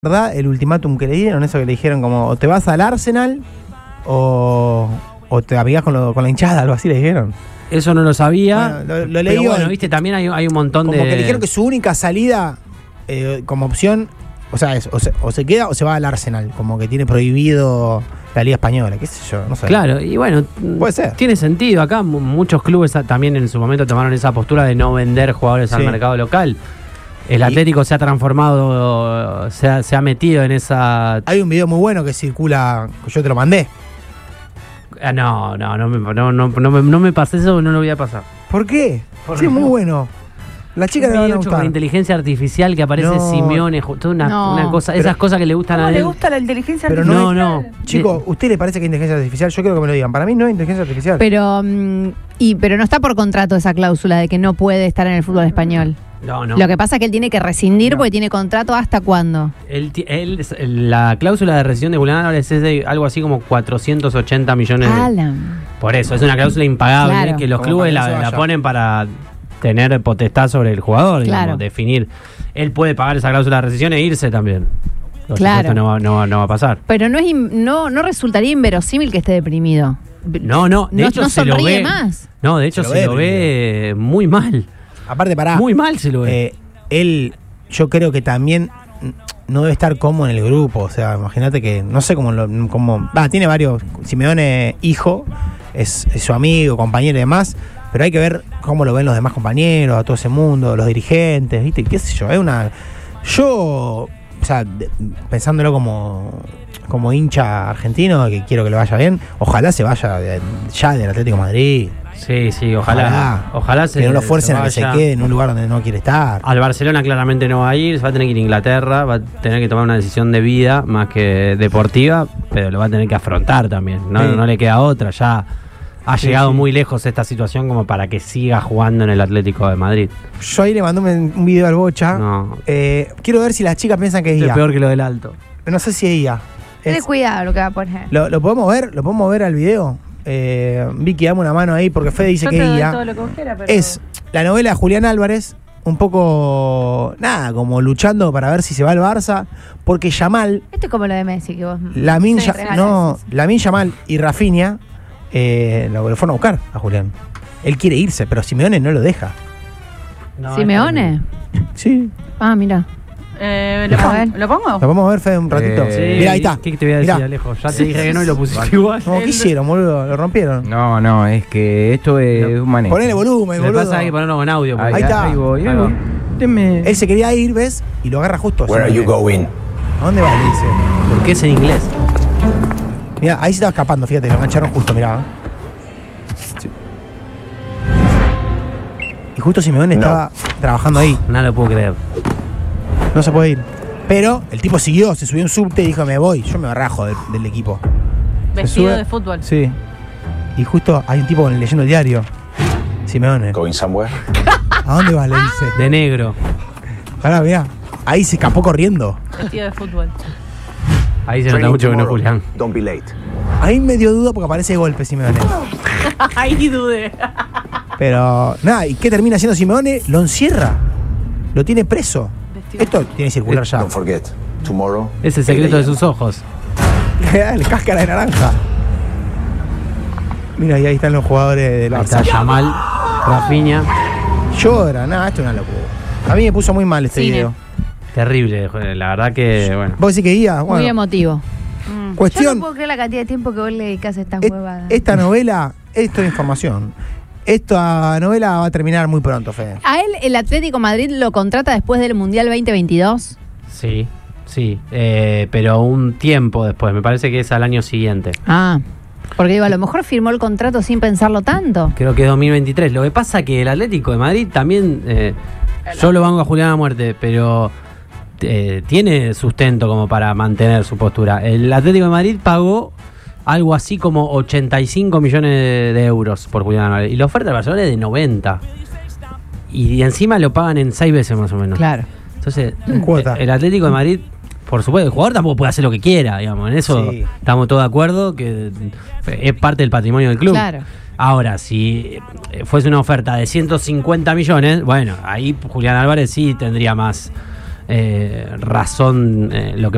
¿Verdad? El ultimátum que le dieron, eso que le dijeron como o te vas al Arsenal o te amigás con la hinchada, algo así le dijeron. Eso no lo sabía. Bueno, lo leí. Pero bueno, viste, también hay un montón como de... que le dijeron que su única salida como opción, o sea, es o se queda o se va al Arsenal, como que tiene prohibido la Liga Española, qué sé yo, no sé. Claro, y bueno, puede ser. Tiene sentido. Acá muchos clubes también en su momento tomaron esa postura de no vender jugadores al mercado local. El Atlético se ha transformado, se ha metido en esa... Hay un video muy bueno que circula, yo te lo mandé. No me pasé eso, no lo voy a pasar. ¿Por qué? Sí, es muy bueno. La chica le va a gustar. Con inteligencia artificial que aparece Simeone, toda una cosa, esas cosas que le gustan a él. ¿Le gusta la inteligencia artificial? Pero no. Chicos, ¿usted le parece que es inteligencia artificial? Yo quiero que me lo digan. Para mí no es inteligencia artificial. Pero no está por contrato esa cláusula de que no puede estar en el fútbol español. No. Lo que pasa es que él tiene que rescindir porque tiene contrato ¿hasta cuándo? La cláusula de rescisión de Julián Álvarez es de algo así como 480 millones Por eso, es una cláusula impagable, claro, que los clubes la ponen para tener potestad sobre el jugador, digamos, definir. Él puede pagar esa cláusula de rescisión e irse también. Claro. Esto no va a pasar. Pero no resultaría inverosímil que esté deprimido. No, de hecho se lo ve más. No, de hecho se lo ve muy mal. Aparte, muy mal se lo ve. Él, yo creo que también no debe estar cómodo en el grupo. O sea, imagínate que, no sé cómo tiene varios. Simeone, hijo, es su amigo, compañero y demás. Pero hay que ver cómo lo ven los demás compañeros, a todo ese mundo, los dirigentes, ¿viste? ¿Qué sé yo? Yo, o sea, pensándolo como hincha argentino, que quiero que le vaya bien, ojalá se vaya ya del Atlético de Madrid. Sí, ojalá que no lo fuercen a que se quede en un lugar donde no quiere estar. Al Barcelona claramente no va a ir, se va a tener que ir a Inglaterra, va a tener que tomar una decisión de vida más que deportiva, pero lo va a tener que afrontar también. No le queda otra, ya ha llegado muy lejos esta situación como para que siga jugando en el Atlético de Madrid. Yo ahí le mandé un video al Bocha. Quiero ver si las chicas piensan que es IA. Es peor que lo del Alto. No sé si es IA. Ten cuidado lo que va a poner. ¿Lo podemos ver al video? Vicky, dame una mano ahí porque Fede dice que es IA. Es la novela de Julián Álvarez, un poco como luchando para ver si se va al Barça, porque Yamal, esto es como lo de Messi que vos Lamine Yamal y Rafinha lo fueron a buscar a Julián. Él quiere irse, pero Simeone no lo deja. ¿Simeone? Sí. Mira. ¿Lo pongo? Lo podemos ver, Fede, un ratito. Mira, ahí está. ¿Qué te voy a decir, Alejo? Ya te dije que no y lo pusiste igual. ¿Qué hicieron, boludo? ¿Lo rompieron? No, es que esto es un manejo. Ponele volumen, boludo. Lo que pasa es que ponerlo con audio. Ahí está. Ahí voy. Él se quería ir, ¿ves? Y lo agarra justo. Where are you going? ¿A dónde vas? Le dice. Porque es en inglés. Mira, ahí se estaba escapando, fíjate, lo engancharon justo, mirá. Y justo Simeone estaba trabajando ahí. No lo puedo creer. No se puede ir. Pero el tipo siguió, se subió un subte y dijo, me voy. Yo me rajo del equipo. Vestido de fútbol. Sí. Y justo hay un tipo leyendo el diario. Simeone. Going somewhere? ¿A dónde vas? Le dice. De negro. Pará, mirá. Ahí se escapó corriendo. Vestido de fútbol. Ahí se nota mucho que no es Julián. Don't be late. Ahí me dio duda porque aparece de golpe Simeone. Ahí dudé. Pero, nada, ¿y qué termina haciendo Simeone? Lo encierra. Lo tiene preso. Esto tiene que circular ya. Don't forget, tomorrow. Es el secreto de sus ojos. Le cáscara de naranja. Mira, y ahí están los jugadores del Barça. Está Yamal, Rafinha. Llora, esto es una locura. A mí me puso muy mal este video. Terrible, la verdad que, bueno. ¿Vos decís que guía? Bueno, muy emotivo. Cuestión. Yo no puedo creer la cantidad de tiempo que vos le dedicás a estas huevadas. Esta novela, esto es información. Esta novela va a terminar muy pronto, Fede. ¿A él el Atlético Madrid lo contrata después del Mundial 2022? Sí, pero un tiempo después, me parece que es al año siguiente. Porque digo, a lo mejor firmó el contrato sin pensarlo tanto. Creo que es 2023. Lo que pasa es que el Atlético de Madrid también, yo lo banco a Julián a muerte, pero tiene sustento como para mantener su postura. El Atlético de Madrid pagó algo así como 85 millones de euros por Julián Álvarez. Y la oferta del Barcelona es de 90. Y encima lo pagan en 6 veces más o menos. Claro. Entonces, cuota. El Atlético de Madrid, por supuesto, el jugador tampoco puede hacer lo que quiera, digamos. En eso estamos todos de acuerdo, que es parte del patrimonio del club. Claro. Ahora, si fuese una oferta de 150 millones, bueno, ahí Julián Álvarez sí tendría más razón. Lo que